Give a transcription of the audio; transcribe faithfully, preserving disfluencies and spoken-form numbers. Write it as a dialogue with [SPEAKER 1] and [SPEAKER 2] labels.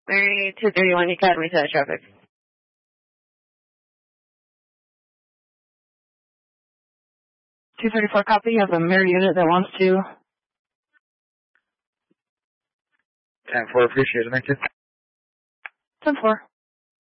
[SPEAKER 1] Mary two thirty-one Academy Side traffic. two thirty-four copy. You have a mirror unit that wants to.
[SPEAKER 2] ten four, appreciate it. Thank you.
[SPEAKER 1] ten four.